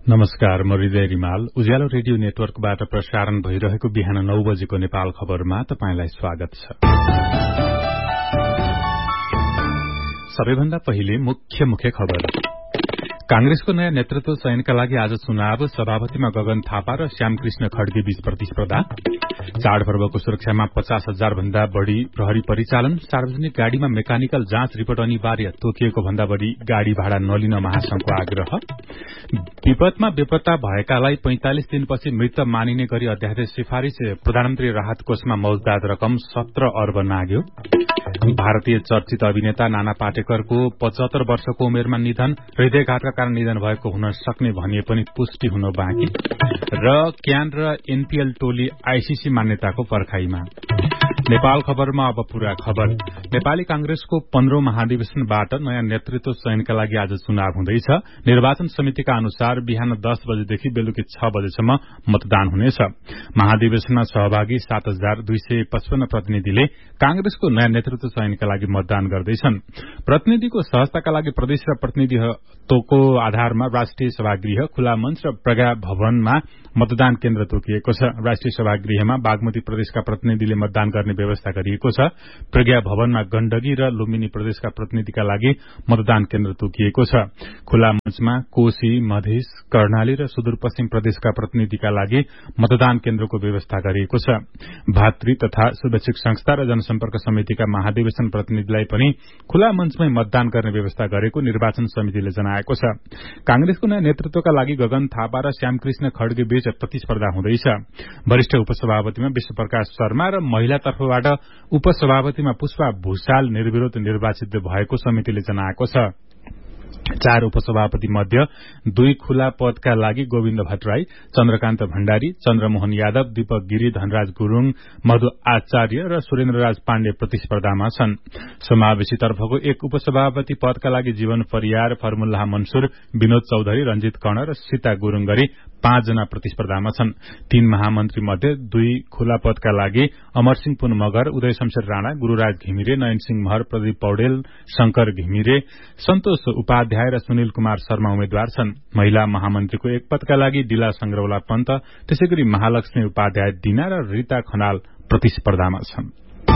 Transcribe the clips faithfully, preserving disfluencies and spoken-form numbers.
नमस्कार, म हृदय रिमाल। उज्यालो रेडियो नेटवर्कबाट प्रसारण भइरहेको बिहान नौ बजेको नेपाल खबरमा तपाईंलाई स्वागत छ। सबैभन्दा पहिले मुख्य मुख्य खबर। कांग्रेसको नयाँ नेतृत्व चयनका लागि आज चुनाव, सभापतिमा गगन थापा र श्यामकृष्ण खड्गे बीच प्रतिस्पर्धा। चाडपर्वको सुरक्षामा पचास हजार भन्दा बढ़ी प्रहरी परिचालन, सार्वजनिक गाड़ीमा मेकानिकल जाँच रिपोर्ट अनिवार्य, तोकिएको भन्दा बढ़ी गाड़ी भाड़ा नलिन महासंघको आग्रह। विपदमा बेपत्ता भएकालाई पैंतालिस दिनपछि मृत मानिने गरी अध्यादेश सिफारिश, प्रधानमन्त्री राहत कोषमा मौजदात रकम सत्र अर्ब नाग्यो। भारतीय चर्चित अभिनेता नाना पाटेकरको पचहत्तर वर्षको उमेरमा निधन, हृदयघातका कारण निधन भएको हुन सक्ने भनिए पनि पुष्टि हुन बाँकी। र क्यान र एनपीएल टोली आईसीसी मान्यताको पर्खाईमा। नेपाल खबरमा अब पूरा खबर। नेपाली कांग्रेसको पन्ध्रौं महाधिवेशनबाट नयाँ नेतृत्व चयनका लागि आज चुनाव हुँदैछ। निर्वाचन समितिका अनुसार बिहान दस बजेदेखि बेलुकी छ बजेसम्म मतदान हुनेछ। महाधिवेशनमा सहभागी सात हजार दुई सय पचपन्न प्रतिनिधिले कांग्रेसको नयाँ नेतृत्व चयनका लागि मतदान गर्दैछन्। प्रतिनिधिको सहजताका लागि प्रदेश र प्रतिनिधित्वको आधारमा राष्ट्रिय सभागृह, खुला मञ्च र प्रज्ञा भवनमा मतदान केन्द्र तोकिएको छ। राष्ट्रिय सभागृहमा बागमती प्रदेशका प्रतिनिधिले मतदान गर्ने व्यवस्था गरिएको छ। प्रज्ञा भवनमा गण्डकी र लुम्बिनी प्रदेशका प्रतिनिधिका लागि मतदान केन्द्र तोकिएको छ। खुला मञ्चमा कोशी, मधेस, कर्णाली र सुदूरपश्चिम प्रदेशका प्रतिनिधिका लागि मतदान केन्द्रको व्यवस्था गरिएको छ। भातृ तथा शुभेच्छुक संस्था र जनसम्पर्क समितिका महाधिवेशन प्रतिनिधिलाई पनि खुला मञ्चमै मतदान गर्ने व्यवस्था गरेको निर्वाचन समितिले जनाएको छ। कांग्रेसको नयाँ नेतृत्वका लागि गगन थापा र श्यामकृष्ण खड्गे बीच प्रतिस्पर्धा हुँदैछ। वरिष्ठ उपसभापतिमा विश्वप्रकाश शर्मा र महिला तर्फबाट उपसभापतिमा पुष्पा भूषाल निर्विरोध निर्वाचित भएको समितिले जनाएको छ। चार उपसभापति मध्ये दुई खुला पदका लागि गोविन्द भट्टराई, चन्द्रकान्त भण्डारी, चन्द्रमोहन यादव, दीपक गिरी, धनराज गुरूङ, मधु आचार्य र सुरेन्द्रराज पाण्डे प्रतिस्पर्धामा छन्। समावेशी तर्फको एक उपसभापति पदका लागि जीवन परियार, फर्मुल्लाह मन्सूर, विनोद चौधरी, रंजित कर्ण र सीता गुरूङ गरी पाँचजना प्रतिस्पर्धामा छन्। तीन महामन्त्री मध्ये दुई खुला पदका लागि अमरसिंह पुन मगर, उदय शमशेर राणा, गुरूराज घिमिरे, नयन सिंह महर, प्रदीप पौडेल, शंकर घिमिरे, सन्तोष उपाध्याय र सुनिल कुमार शर्मा उम्मेद्वार छन्। महिला महामन्त्रीको एक पदका लागि डिला संग्रौला पन्त, त्यसैगरी महालक्ष्मी उपाध्याय दिना र रीता खनाल प्रतिस्पर्धामा छन्।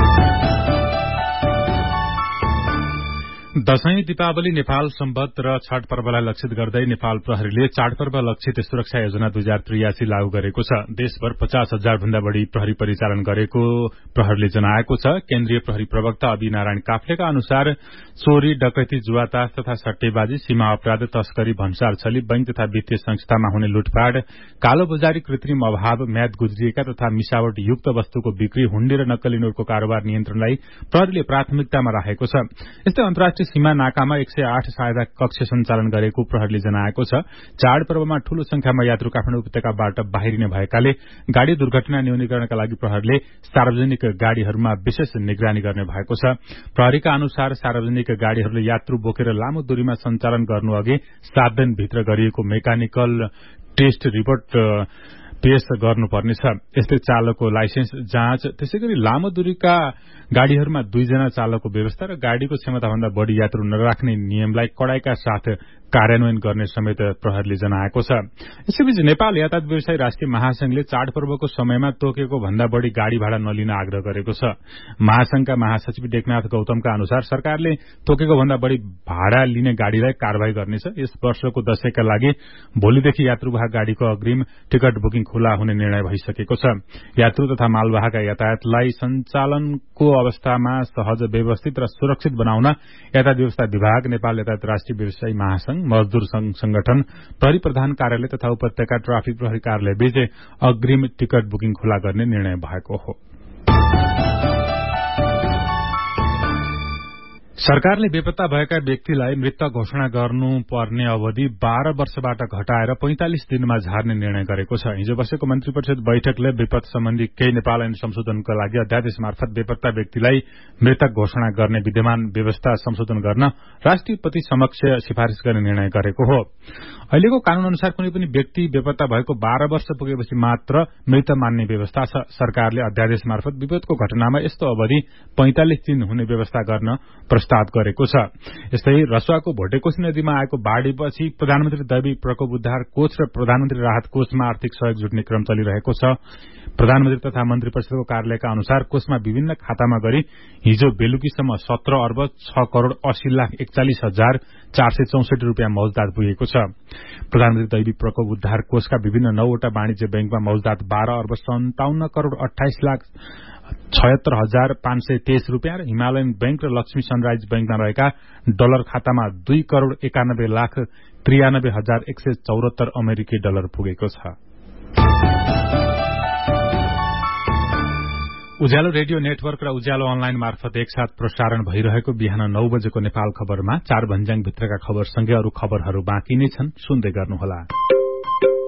दशैं, दीपावली, नेपाल सम्बत र छठ पर्वलाई लक्षित गर्दै नेपाल प्रहरीले चाडपर्व लक्षित सुरक्षा योजना दुई हजार त्रियासी लागू गरेको छ। देशभर पचास हजार भन्दा बढ़ी प्रहरी परिचालन गरेको प्रहरीले जनाएको छ। केन्द्रीय प्रहरी प्रवक्ता अभि नारायण काफ्लेका अनुसार चोरी, डकैती, जुवातास तथा सट्टेबाजी, सीमा अपराध, तस्करी, भन्सार छली, बैंक तथा वित्तीय संस्थामा हुने लुटपाट, कालोबजारी, कृत्रिम अभाव, म्याद गुज्रिएका तथा मिसावट युक्त वस्तुको बिक्री, हुण्डी र नक्कली नोटको कारोबार नियन्त्रणलाई प्रहरीले प्राथमिकतामा राखेको छ। यस्तै अन्तर्राष्ट्रिय सीमा नाकामा एक सय आठ सहायता कक्ष सञ्चालन गरेको प्रहरीले जनाएको छ। चाडपर्वमा ठूलो संख्यामा यात्रु काठमाडौँ उपत्यकाबाट बाहिरिने भएकाले गाड़ी दुर्घटना न्यूनीकरणका लागि प्रहरीले सार्वजनिक गाड़ीहरूमा विशेष निगरानी गर्ने भएको छ। प्रहरीका अनुसार सार्वजनिक गाड़ीहरूले यात्रु बोकेर लामो दूरीमा सञ्चालन गर्नु अघि सात दिनभित्र गरिएको मेकानिकल टेस्ट रिपोर्ट पेश गर्नुपर्नेछ। यस्तै चालकको लाइसेन्स जाँच, त्यसैगरी लामो दूरीका गाड़ीहरूमा दुईजना चालकको व्यवस्था र गाड़ीको क्षमताभन्दा बढ़ी यात्रु नराख्ने नियमलाई कड़ाईका साथ कार्यान्वयन गर्ने समेत प्रहरीले जनाएको छ। यसैबीच नेपाल यातायात व्यवसायी राष्ट्रिय महासंघले चाडपर्वको समयमा तोकेको भन्दा बढ़ी गाड़ी भाड़ा नलिन आग्रह गरेको छ। महासंघका महासचिव टेकनाथ गौतमका अनुसार सरकारले तोकेको भन्दा बढ़ी भाड़ा लिने गाड़ीलाई कारवाही गर्नेछ। यस वर्षको दशैंका लागि भोलिदेखि यात्रुवाहक गाड़ीको अग्रिम टिकट बुकिङ खुला हुने निर्णय भइसकेको छ। यात्रु तथा मालवाहका यातायातलाई सञ्चालनको अवस्थामा सहज, व्यवस्थित र सुरक्षित बनाउन यातायात व्यवस्था विभाग, नेपाल यातायात राष्ट्रिय व्यवसायी महासंघ, मजदूर संघ संगठन, प्रहरी प्रधान कार्यालय तथा उपत्यका ट्राफिक प्रहरी कार्यालय बीच अग्रिम टिकट बुकिङ खुला गर्ने निर्णय भएको हो। सरकारले बेपत्ता भएका व्यक्तिलाई मृत घोषणा गर्नुपर्ने अवधि बाह्र वर्षबाट घटाएर पैंतालिस दिनमा झार्ने निर्णय गरेको छ। हिजो बसेको मन्त्री परिषद बैठकले विपद सम्बन्धी केही नेपाल ऐन संशोधनका लागि अध्यादेश मार्फत बेपत्ता व्यक्तिलाई मृतक घोषणा गर्ने विद्यमान व्यवस्था संशोधन गर्न राष्ट्रपति समक्ष सिफारिश गर्ने निर्णय गरेको हो। अहिलेको कानून अनुसार कुनै पनि व्यक्ति बेपत्ता भएको बाह्र वर्ष पुगेपछि मात्र मृत मान्ने व्यवस्था छ। सरकारले अध्यादेश मार्फत विपदको घटनामा यस्तो अवधि पैंतालिस दिन हुने व्यवस्था गर्न प्रस्ताव मौजदात गरेको छ। यस्तै रसुवाको भोटेकोशी नदीमा आएको बाढ़ीपछि प्रधानमन्त्री दैवी प्रकोप उद्धार कोष र प्रधानमन्त्री राहत कोषमा आर्थिक सहयोग जुट्ने क्रम चलिरहेको छ। प्रधानमन्त्री तथा मन्त्री परिषदको कार्यालयका अनुसार कोषमा विभिन्न खातामा गरी हिजो बेलुकीसम्म सत्र अर्ब छ करोड़ अस्सी लाख एकचालिस हजार चार सय चौसठी रूपियाँ मौजदात पुगेको छ। प्रधानमन्त्री दैवी प्रकोप उद्धार कोषका विभिन्न नौवटा वाणिज्य बैंकमा मौजदात बाह्र अर्ब सन्ताउन्न करोड़ अठाइस लाख छयत्तर हजार पाँच सय तेइस रूपियाँ र हिमालयन बैंक र लक्ष्मी सनराइज बैंकमा रहेका डलर खातामा दुई करोड़ एकानब्बे लाख त्रियानब्बे हजार एक सय चौरात्तर अमेरिकी डलर पुगेको छ। उज्यालो रेडियो नेटवर्क र उज्यालो अनलाइन मार्फत एकसाथ प्रसारण भइरहेको बिहान नौ बजेको नेपाल खबरमा चार भन्ज्याङ भित्रका खबरसँगै अरू खबरहरू बाँकी नै छन्, सुन्दै गर्नुहोला।